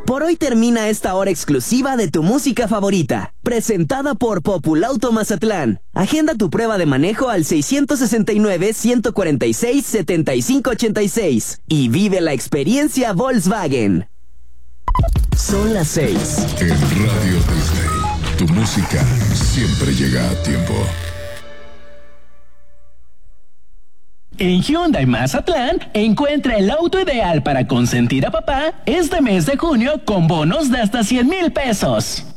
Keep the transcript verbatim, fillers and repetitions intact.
Por hoy termina esta hora exclusiva de tu música favorita, presentada por Populauto Mazatlán. Agenda tu prueba de manejo al seis seis nueve, uno cuatro seis, siete cinco ocho seis y vive la experiencia Volkswagen. Son las seis. En Radio Disney, tu música siempre llega a tiempo. En Hyundai Mazatlán, encuentra el auto ideal para consentir a papá este mes de junio con bonos de hasta cien mil pesos.